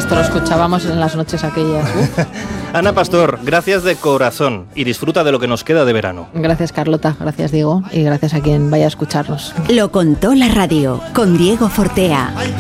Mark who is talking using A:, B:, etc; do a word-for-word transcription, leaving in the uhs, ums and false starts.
A: supuesto, lo escuchábamos en las noches aquellas. Uf.
B: Ana Pastor, gracias de corazón y disfruta de lo que nos queda de verano.
A: Gracias, Carlota, gracias, Diego, y gracias a quien vaya a escucharnos.
C: Lo contó la radio con Diego Fortea.